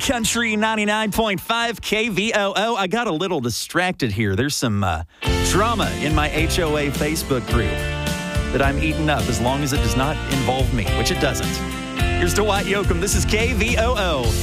Country 99.5 KVOO. I got a little distracted here. There's some drama in my HOA Facebook group that I'm eating up as long as it does not involve me, which it doesn't. Here's Dwight Yoakam. This is KVOO.